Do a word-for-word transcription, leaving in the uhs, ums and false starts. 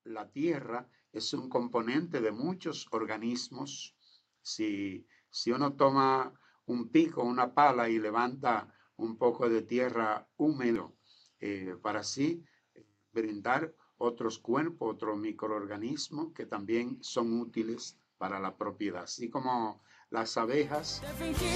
la tierra es un componente de muchos organismos. Si, si uno toma un pico, una pala y levanta un poco de tierra húmedo eh, para así eh, brindar otros cuerpos, otros microorganismos que también son útiles para la propiedad, así como las abejas